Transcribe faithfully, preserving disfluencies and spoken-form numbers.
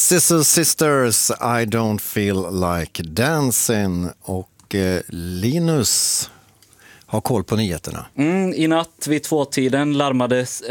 Sister Sisters, I don't feel like dancing. Och eh, Linus har koll på nyheterna. Mm, i natt vid tvåtiden larmades